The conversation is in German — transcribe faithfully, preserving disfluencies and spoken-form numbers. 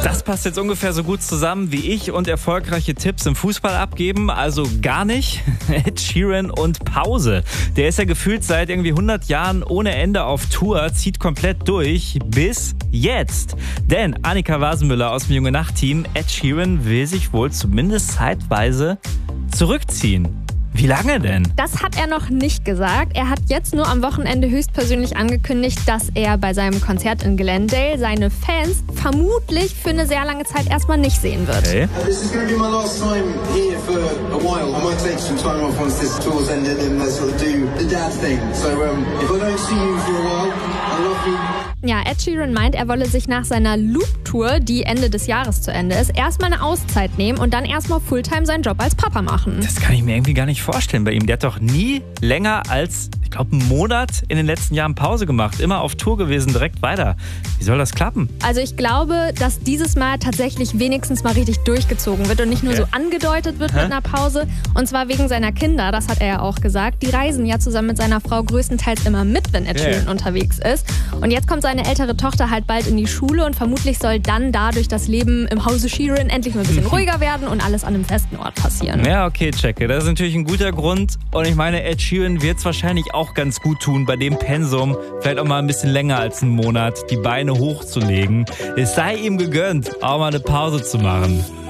Das passt jetzt ungefähr so gut zusammen wie ich und erfolgreiche Tipps im Fußball abgeben. Also gar nicht. Ed Sheeran und Pause. Der ist ja gefühlt seit irgendwie hundert Jahren ohne Ende auf Tour, zieht komplett durch bis jetzt. Denn Annika Wasenmüller aus dem Junge-Nacht-Team, Ed Sheeran will sich wohl zumindest zeitweise zurückziehen. Wie lange denn? Das hat er noch nicht gesagt. Er hat jetzt nur am Wochenende höchstpersönlich angekündigt, dass er bei seinem Konzert in Glendale seine Fans vermutlich für eine sehr lange Zeit erstmal nicht sehen wird. Okay. This is going to be my last time here for a while. I might take some time off once this tour's ended and I sort of do the dad thing. So um, if I don't see you for a while, I love you. Ja, Ed Sheeran meint, er wolle sich nach seiner Loop-Tour, die Ende des Jahres zu Ende ist, erstmal eine Auszeit nehmen und dann erstmal Fulltime seinen Job als Papa machen. Das kann ich mir irgendwie gar nicht vorstellen bei ihm. Der hat doch nie länger als, ich glaube, einen Monat in den letzten Jahren Pause gemacht. Immer auf Tour gewesen, direkt weiter. Wie soll das klappen? Also ich glaube, dass dieses Mal tatsächlich wenigstens mal richtig durchgezogen wird und nicht nur Okay. so angedeutet wird Hä? mit einer Pause. Und zwar wegen seiner Kinder, das hat er ja auch gesagt. Die reisen ja zusammen mit seiner Frau größtenteils immer mit, wenn Ed Okay. Sheeran unterwegs ist. Und jetzt kommt seine ältere Tochter halt bald in die Schule und vermutlich soll dann dadurch das Leben im Hause Sheeran endlich mal ein bisschen ruhiger werden und alles an einem festen Ort passieren. Ja, okay, checke. Das ist natürlich ein guter Grund. Und ich meine, Ed Sheeran wird es wahrscheinlich auch ganz gut tun, bei dem Pensum vielleicht auch mal ein bisschen länger als einen Monat die Beine hochzulegen. Es sei ihm gegönnt, auch mal eine Pause zu machen.